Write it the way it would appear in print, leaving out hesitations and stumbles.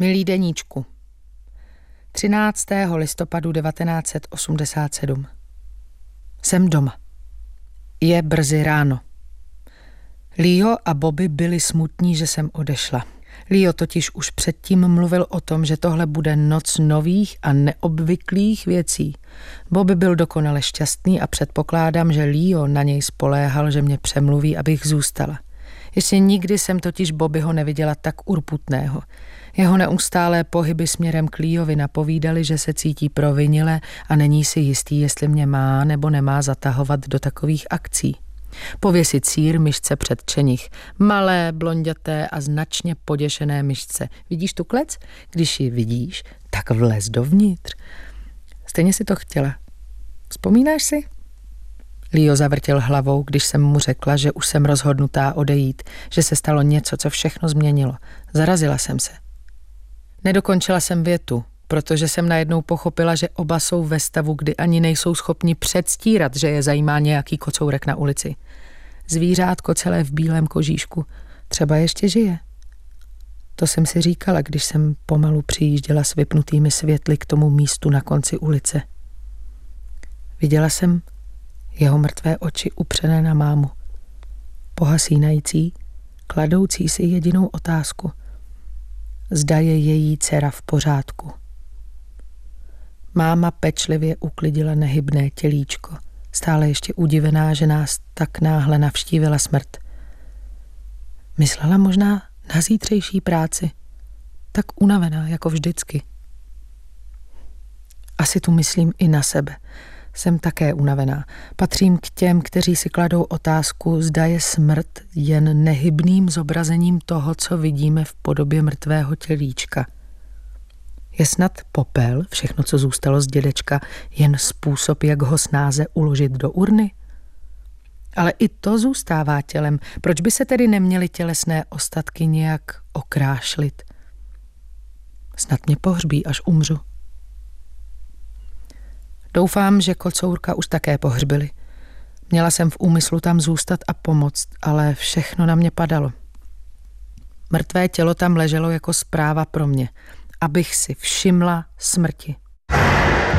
Milý deníčku, 13. listopadu 1987. Jsem doma. Je brzy ráno. Leo a Bobby byli smutní, že jsem odešla. Leo totiž už předtím mluvil o tom, že tohle bude noc nových a neobvyklých věcí. Bobby byl dokonale šťastný a předpokládám, že Leo na něj spoléhal, že mě přemluví, abych zůstala. Ještě nikdy jsem totiž Bobbyho neviděla tak urputného. Jeho neustálé pohyby směrem k Leovi napovídaly, že se cítí provinile a není si jistý, jestli mě má nebo nemá zatahovat do takových akcí. Pověsit sýr myšce před čenich. Malé, blonďaté a značně poděšené myšce. Vidíš tu klec? Když ji vidíš, tak vlez dovnitř. Stejně si to chtěla. Vzpomínáš si? Leo zavrtěl hlavou, když jsem mu řekla, že už jsem rozhodnutá odejít, že se stalo něco, co všechno změnilo. Zarazila jsem se. Nedokončila jsem větu, protože jsem najednou pochopila, že oba jsou ve stavu, kdy ani nejsou schopni předstírat, že je zajímá nějaký kocourek na ulici. Zvířátko celé v bílém kožíšku. Třeba ještě žije. To jsem si říkala, když jsem pomalu přijížděla s vypnutými světly k tomu místu na konci ulice. Viděla jsem jeho mrtvé oči upřené na mámu. Pohasínající, kladoucí si jedinou otázku. Zda je její dcera v pořádku. Máma pečlivě uklidila nehybné tělíčko, stále ještě udivená, že nás tak náhle navštívila smrt. Myslela možná na zítřejší práci, tak unavená jako vždycky. Asi tu myslím i na sebe. Jsem také unavená. Patřím k těm, kteří si kladou otázku, zda je smrt jen nehybným zobrazením toho, co vidíme v podobě mrtvého tělíčka. Je snad popel, všechno, co zůstalo z dědečka, jen způsob, jak ho snáze uložit do urny? Ale i to zůstává tělem. Proč by se tedy neměly tělesné ostatky nějak okrášlit? Snad mě pohřbí, až umřu. Doufám, že kocourka už také pohřbili. Měla jsem v úmyslu tam zůstat a pomoct, ale všechno na mě padalo. Mrtvé tělo tam leželo jako zpráva pro mě, abych si všimla smrti.